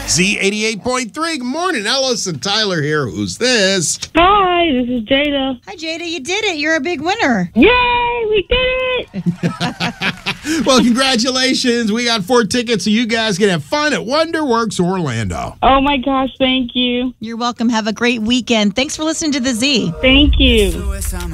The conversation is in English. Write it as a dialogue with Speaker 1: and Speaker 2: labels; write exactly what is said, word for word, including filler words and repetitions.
Speaker 1: Z eighty-eight point three. Good morning, Ellis and Tyler here. Who's this?
Speaker 2: Hi, this is Jada.
Speaker 3: Hi, Jada. You did it. You're a big winner.
Speaker 2: Yay, we did it!
Speaker 1: Well, congratulations. We got four tickets, so you guys can have fun at WonderWorks Orlando.
Speaker 2: Oh my gosh, thank you.
Speaker 3: You're welcome. Have a great weekend. Thanks for listening to The Z.
Speaker 2: Thank you.